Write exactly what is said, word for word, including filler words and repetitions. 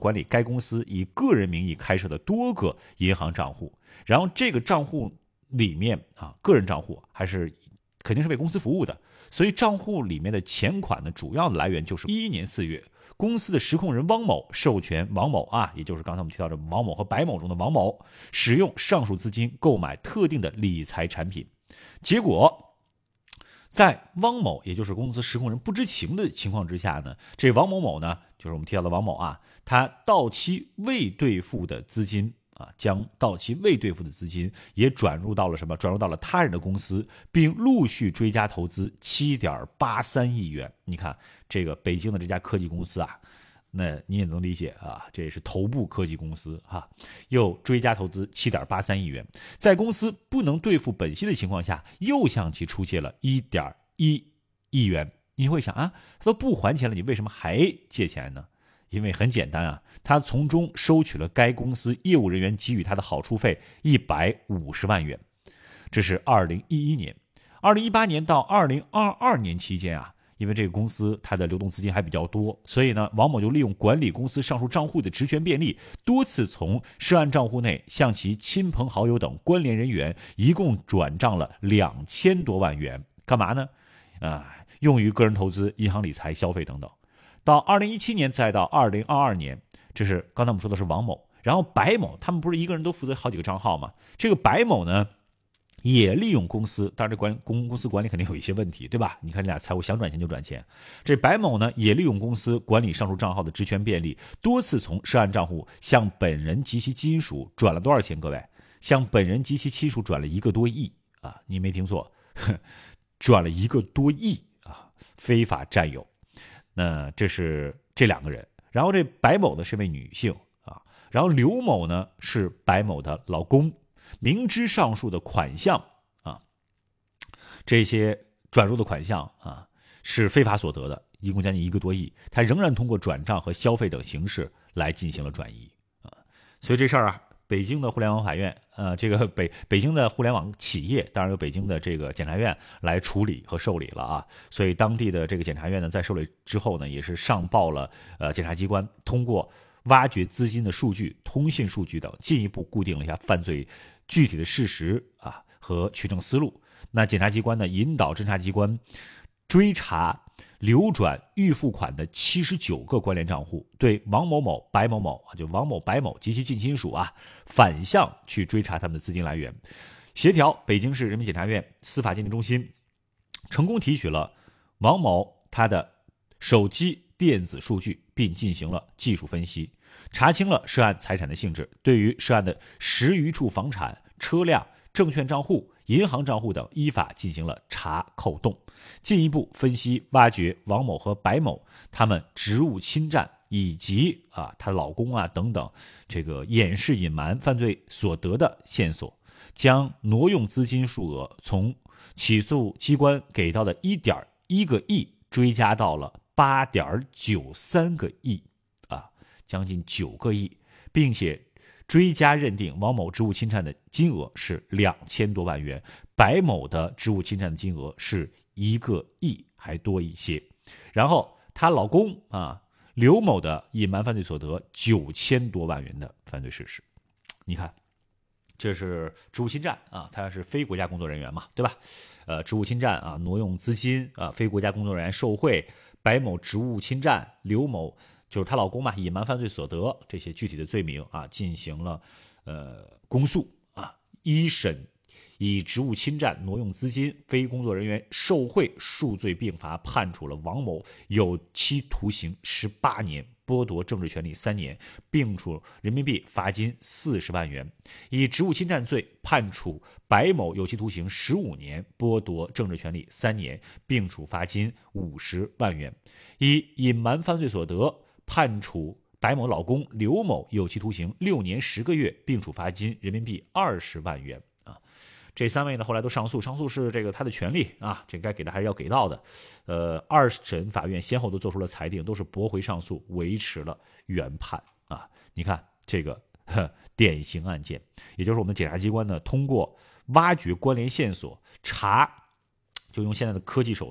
管理该公司以个人名义开设的多个银行账户，然后这个账户里面啊，个人账户还是肯定是为公司服务的，所以账户里面的钱款呢，主要的来源就是一一年四月，公司的实控人汪某授权王某啊，也就是刚才我们提到的王某和白某中的王某，使用上述资金购买特定的理财产品。结果，在汪某也就是公司实控人不知情的情况之下呢，这王某某呢，就是我们提到的王某啊，他到期未兑付的资金。啊，将到期未兑付的资金也转入到了什么？转入到了他人的公司，并陆续追加投资 七点八三亿元。你看，这个北京的这家科技公司啊，那你也能理解啊，这也是头部科技公司哈、啊，又追加投资 七点八三亿元，在公司不能兑付本息的情况下，又向其出借了 一点一亿元。你会想啊，他都不还钱了，你为什么还借钱呢？因为很简单啊，他从中收取了该公司业务人员给予他的好处费一百五十万元。这是二零一一年。二零一八年到二零二二年期间啊，因为这个公司它的流动资金还比较多，所以呢，王某就利用管理公司上述账户的职权便利，多次从涉案账户内向其亲朋好友等关联人员一共转账了两千多万元。干嘛呢？啊，用于个人投资、银行理财、消费等等。到二零一七年，再到二零二二年，这是刚才我们说的是王某，然后白某，他们不是一个人都负责好几个账号吗？这个白某呢，也利用公司，当然这管公公司管理肯定有一些问题，对吧？你看这俩财务想转钱就转钱，这白某呢也利用公司管理上述账号的职权便利，多次从涉案账户向本人及其亲属转了多少钱？各位，向本人及其亲属转了一个多亿啊！你没听错，转了一个多亿啊！非法占有。那这是这两个人，然后这白某呢是位女性啊，然后刘某呢是白某的老公，明知上述的款项啊，这些转入的款项啊是非法所得的，一共将近一个多亿，他仍然通过转账和消费等形式来进行了转移啊，所以这事儿啊，北京的互联网法院，呃，这个北北京的互联网企业，当然由北京的这个检察院来处理和受理了啊。所以当地的这个检察院呢，在受理之后呢，也是上报了呃检察机关，通过挖掘资金的数据、通信数据等，进一步固定了一下犯罪具体的事实啊和取证思路。那检察机关呢，引导侦查机关追查流转预付款的七十九个关联账户，对王某某、白某某啊，就王某、白某及其近亲属啊，反向去追查他们的资金来源，协调北京市人民检察院司法鉴定中心，成功提取了王某他的手机电子数据，并进行了技术分析，查清了涉案财产的性质，对于涉案的十余处房产、车辆、证券账户、银行账户等依法进行了查扣动，进一步分析挖掘王某和白某他们职务侵占以及啊她老公啊等等这个掩饰隐瞒犯罪所得的线索，将挪用资金数额从起诉机关给到的一点一个亿追加到了八点九三个亿啊，将近九个亿，并且追加认定王某职务侵占的金额是两千多万元，白某的职务侵占的金额是一个亿还多一些。然后她老公啊刘某的隐瞒犯罪所得九千多万元的犯罪事实。你看，这是职务侵占啊，他是非国家工作人员嘛，对吧？呃，职务侵占啊，挪用资金啊，非国家工作人员受贿，白某职务侵占，刘某就是她老公嘛，隐瞒犯罪所得，这些具体的罪名啊，进行了呃公诉啊，一审以职务侵占、挪用资金、非工作人员受贿数罪并罚，判处了王某有期徒刑十八年，剥夺政治权利三年，并处人民币罚金四十万元；以职务侵占罪判处白某有期徒刑十五年，剥夺政治权利三年，并处罚金五十万元；以隐瞒犯罪所得判处白某老公刘某有期徒刑六年十个月，并处罚金人民币二十万元啊。这三位呢后来都上诉，上诉是这个他的权利啊，这该给的还是要给到的。呃，二审法院先后都做出了裁定，都是驳回上诉，维持了原判啊。你看这个呵典型案件，也就是我们检察机关呢通过挖掘关联线索，查就用现在的科技手